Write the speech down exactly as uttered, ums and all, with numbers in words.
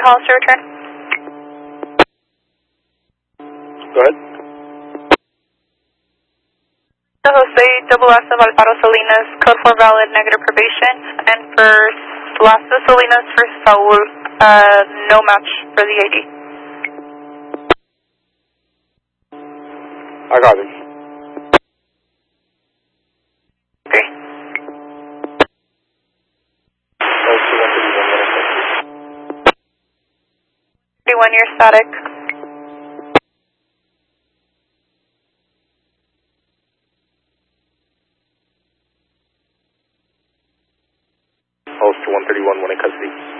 Hollister return. Go ahead. The Jose Double S of Alfaro Salinas, code four valid, negative probation. And for Lasso Salinas for Saul, uh, no match for the I D. I got it. Okay. thirty-one, you're static. Holster one thirty-one, one in custody.